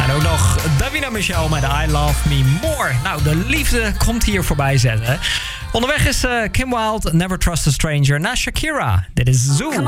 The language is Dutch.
En ook nog Davina Michelle met I Love Me More. Nou, de liefde komt hier voorbij zetten. Onderweg is Kim Wilde, Never Trust a Stranger, na Shakira. Dit is Zoom.